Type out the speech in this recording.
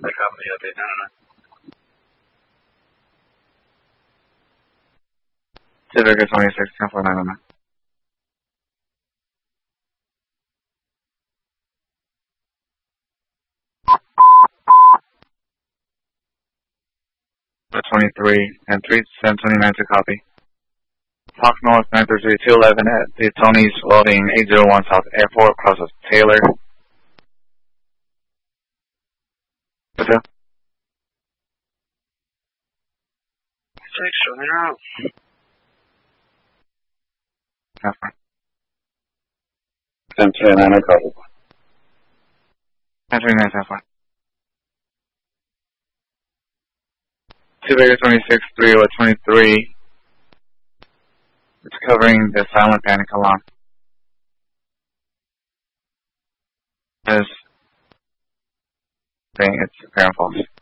I copy the update. No. Civic 26, 1049. 23 and 3729 to copy. Hawk North 933-211 at the Tony's Welding 801 South Airport, cross of Taylor. What's up? 6, showing out. That's fine. 1039, I copy. 1039, that's fine. Civic 26, 3023. It's covering the silent panic alarm. It's apparent false.